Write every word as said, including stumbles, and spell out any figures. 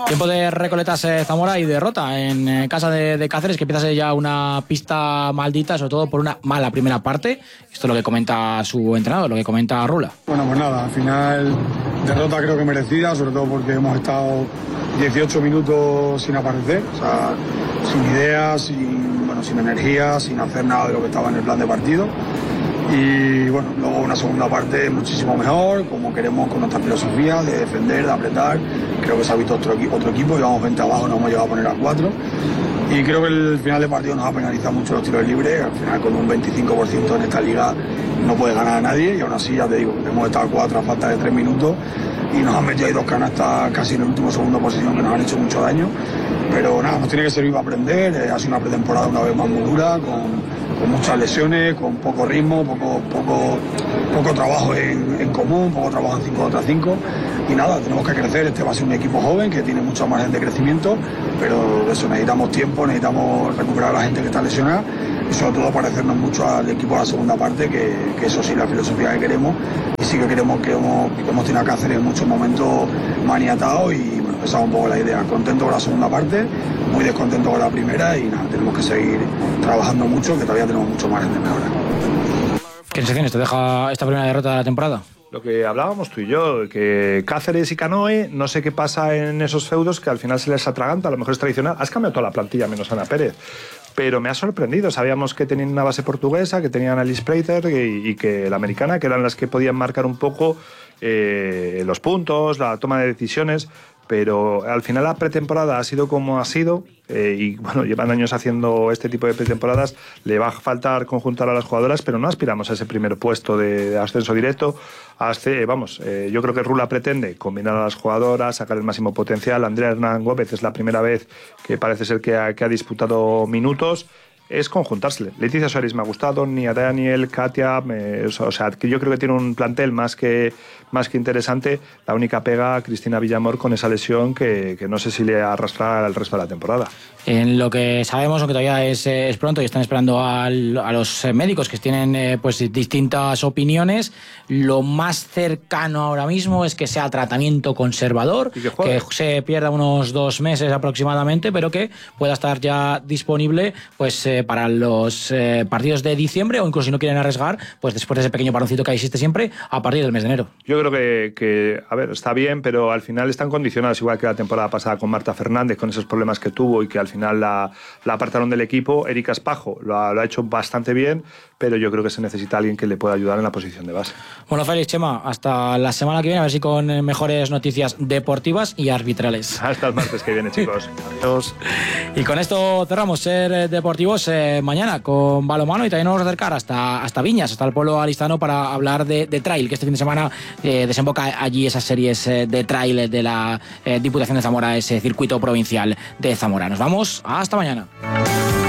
Tiempo de Recoletas eh, Zamora y derrota en eh, casa de, de Cáceres, que empieza a ser ya una pista maldita, sobre todo por una mala primera parte. Esto es lo que comenta su entrenador, lo que comenta Rula. Bueno, pues nada, al final derrota creo que merecida, sobre todo porque hemos estado dieciocho minutos sin aparecer, o sea, sin ideas, sin, bueno, sin energía, sin hacer nada de lo que estaba en el plan de partido. Y bueno, luego una segunda parte muchísimo mejor, como queremos, con nuestra filosofía de defender, de apretar. Creo que se ha visto otro, otro equipo, llevamos veinte abajo, nos hemos llegado a poner a cuatro. Y creo que el final de partido nos ha penalizado mucho los tiros libres. Al final, con un veinticinco por ciento en esta liga no puede ganar a nadie, y aún así, ya te digo, hemos estado a cuatro a falta de tres minutos y nos han metido ahí dos canastas casi en el último segundo posición que nos han hecho mucho daño. Pero nada, nos tiene que servir para aprender. Eh, ha sido una pretemporada una vez más muy dura, con, con muchas lesiones, con poco ritmo, poco, poco, poco trabajo en, en común, poco trabajo en cinco contra cinco. Y nada, tenemos que crecer. Este va a ser un equipo joven que tiene mucho margen de crecimiento, pero eso, necesitamos tiempo, necesitamos recuperar a la gente que está lesionada y sobre todo parecernos mucho al equipo de la segunda parte, que, que eso sí es la filosofía que queremos, y sí que queremos que hemos, que hemos tenido que hacer en muchos momentos maniatados, y bueno, esa es un poco la idea. Contento con la segunda parte, muy descontento con la primera, y nada, tenemos que seguir trabajando mucho, que todavía tenemos mucho margen de mejora. ¿Qué sensaciones te deja esta primera derrota de la temporada? Lo que hablábamos tú y yo, que Cáceres y Canoe, no sé qué pasa en esos feudos, que al final se les atraganta, a lo mejor es tradicional. Has cambiado toda la plantilla menos Ana Pérez, pero me ha sorprendido. Sabíamos que tenían una base portuguesa, que tenían a Alice Prater y, y que la americana, que eran las que podían marcar un poco eh, los puntos, la toma de decisiones, pero al final la pretemporada ha sido como ha sido, eh, y bueno, llevan años haciendo este tipo de pretemporadas. Le va a faltar conjuntar a las jugadoras, pero no aspiramos a ese primer puesto de, de ascenso directo. Hace, vamos, eh, yo creo que Rula pretende combinar a las jugadoras, sacar el máximo potencial. Andrea Hernán Gómez es la primera vez que parece ser que ha, que ha disputado minutos. Es conjuntarse. Leticia Suárez me ha gustado, Nia Daniel, Katia, me, o sea, que yo creo que tiene un plantel más que, más que interesante. La única pega, Cristina Villamor, con esa lesión que, que no sé si le arrastrará el resto de la temporada. En lo que sabemos, aunque todavía es, es pronto y están esperando al, a los médicos que tienen eh, pues distintas opiniones, lo más cercano ahora mismo es que sea tratamiento conservador, que, que se pierda unos dos meses aproximadamente, pero que pueda estar ya disponible pues eh, para los eh, partidos de diciembre, o incluso si no quieren arriesgar, pues después de ese pequeño paroncito que existe siempre, a partir del mes de enero. Yo creo que, que, a ver, está bien, pero al final están condicionados, igual que la temporada pasada con Marta Fernández, con esos problemas que tuvo y que al final la, la apartaron del equipo. Erika Espajo lo ha, lo ha hecho bastante bien, pero yo creo que se necesita alguien que le pueda ayudar en la posición de base. Bueno, Félix, Chema, hasta la semana que viene, a ver si con mejores noticias deportivas y arbitrales. Hasta el martes que viene, chicos. Adiós. Y con esto cerramos Ser Deportivos eh, mañana con balonmano, y también nos vamos a acercar hasta, hasta Viñas, hasta el pueblo alistano, para hablar de, de trail, que este fin de semana eh, desemboca allí esas series eh, de trail de la eh, Diputación de Zamora, ese circuito provincial de Zamora. Nos vamos, hasta mañana.